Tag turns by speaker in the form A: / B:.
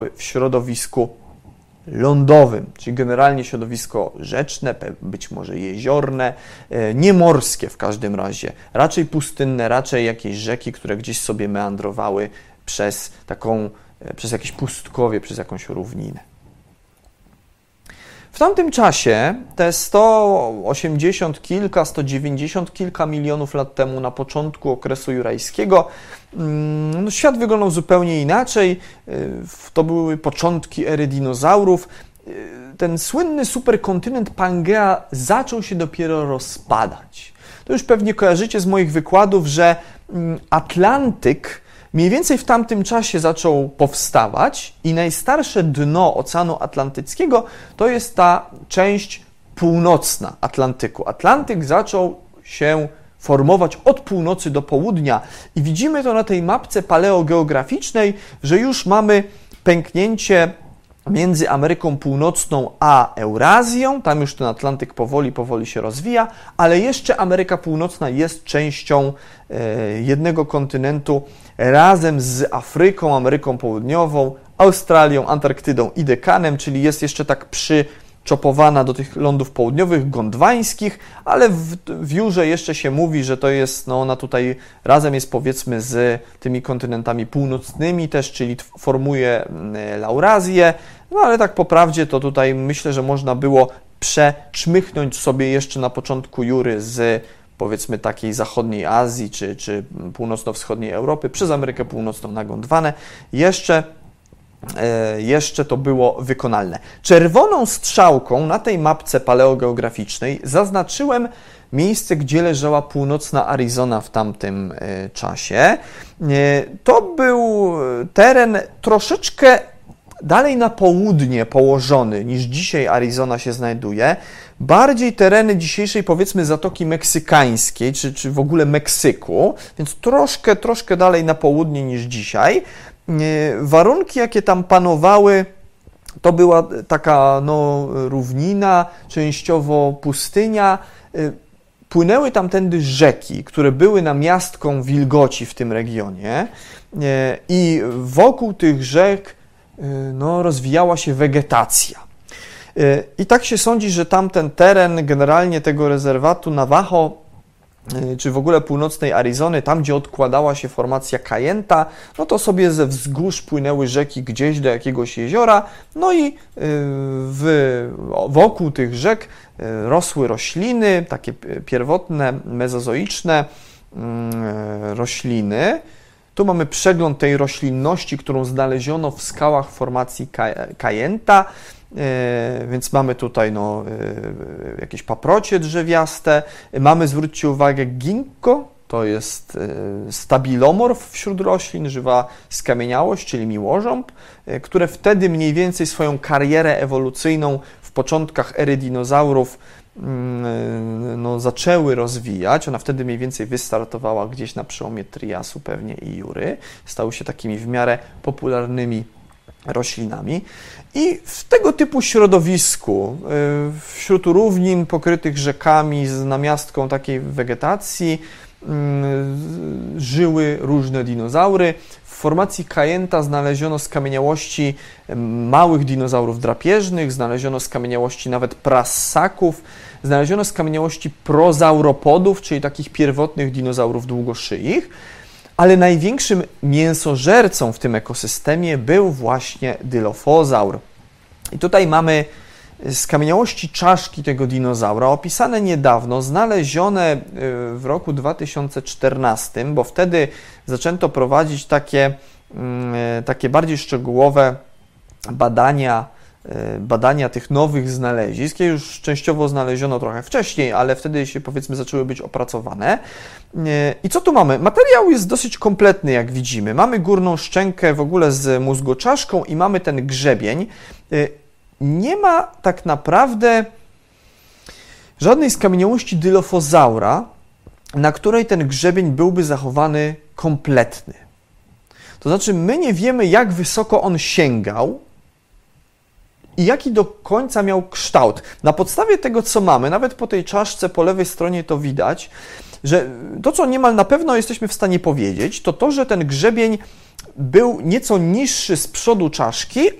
A: w środowisku lądowym, czyli generalnie środowisko rzeczne, być może jeziorne, nie morskie w każdym razie, raczej pustynne, raczej jakieś rzeki, które gdzieś sobie meandrowały przez jakieś pustkowie, przez jakąś równinę. W tamtym czasie, te 180 kilka, 190 kilka milionów lat temu, na początku okresu jurajskiego, świat wyglądał zupełnie inaczej. To były początki ery dinozaurów. Ten słynny superkontynent Pangea zaczął się dopiero rozpadać. To już pewnie kojarzycie z moich wykładów, że Atlantyk mniej więcej w tamtym czasie zaczął powstawać i najstarsze dno Oceanu Atlantyckiego to jest ta część północna Atlantyku. Atlantyk zaczął się formować od północy do południa i widzimy to na tej mapce paleogeograficznej, że już mamy pęknięcie między Ameryką Północną a Eurazją, tam już ten Atlantyk powoli się rozwija, ale jeszcze Ameryka Północna jest częścią jednego kontynentu razem z Afryką, Ameryką Południową, Australią, Antarktydą i Dekanem, czyli jest jeszcze tak przyczopowana do tych lądów południowych, gondwańskich, ale w Jurze jeszcze się mówi, że to jest, ona tutaj razem jest powiedzmy z tymi kontynentami północnymi też, czyli formuje Laurazję, ale tak po prawdzie to tutaj myślę, że można było przeczmychnąć sobie jeszcze na początku Jury z powiedzmy takiej zachodniej Azji czy północno-wschodniej Europy przez Amerykę Północną na Gondwanę. Jeszcze to było wykonalne. Czerwoną strzałką na tej mapce paleogeograficznej zaznaczyłem miejsce, gdzie leżała północna Arizona w tamtym czasie. To był teren troszeczkę dalej na południe położony niż dzisiaj Arizona się znajduje. Bardziej tereny dzisiejszej powiedzmy Zatoki Meksykańskiej czy w ogóle Meksyku, więc troszkę dalej na południe niż dzisiaj. Warunki, jakie tam panowały, to była taka równina, częściowo pustynia. Płynęły tamtędy rzeki, które były namiastką wilgoci w tym regionie i wokół tych rzek rozwijała się wegetacja. I tak się sądzi, że tamten teren generalnie tego rezerwatu Navajo, czy w ogóle północnej Arizony, tam gdzie odkładała się formacja Kayenta, to sobie ze wzgórz płynęły rzeki gdzieś do jakiegoś jeziora, i wokół tych rzek rosły rośliny, takie pierwotne, mezozoiczne rośliny. Tu mamy przegląd tej roślinności, którą znaleziono w skałach formacji Kayenta, więc mamy tutaj jakieś paprocie drzewiaste. Mamy, zwróćcie uwagę, ginkgo, to jest stabilomorf wśród roślin, żywa skamieniałość, czyli miłożąb, które wtedy mniej więcej swoją karierę ewolucyjną w początkach ery dinozaurów zaczęły rozwijać. Ona wtedy mniej więcej wystartowała gdzieś na przełomie Triasu pewnie i Jury. Stały się takimi w miarę popularnymi roślinami. I w tego typu środowisku, wśród równin pokrytych rzekami z namiastką takiej wegetacji, żyły różne dinozaury. W formacji Kayenta znaleziono skamieniałości małych dinozaurów drapieżnych, znaleziono skamieniałości nawet prassaków, znaleziono skamieniałości prozauropodów, czyli takich pierwotnych dinozaurów długoszyich, ale największym mięsożercą w tym ekosystemie był właśnie dylofozaur. I tutaj mamy skamieniałości czaszki tego dinozaura, opisane niedawno, znalezione w roku 2014, bo wtedy zaczęto prowadzić takie bardziej szczegółowe badania tych nowych znalezisk. Je już częściowo znaleziono trochę wcześniej, ale wtedy się powiedzmy zaczęły być opracowane. I co tu mamy? Materiał jest dosyć kompletny, jak widzimy. Mamy górną szczękę w ogóle z mózgoczaszką i mamy ten grzebień. Nie ma tak naprawdę żadnej skamieniałości dylofozaura, na której ten grzebień byłby zachowany kompletny. To znaczy, my nie wiemy, jak wysoko on sięgał i jaki do końca miał kształt. Na podstawie tego, co mamy, nawet po tej czaszce po lewej stronie to widać, że to, co niemal na pewno jesteśmy w stanie powiedzieć, to, że ten grzebień był nieco niższy z przodu czaszki,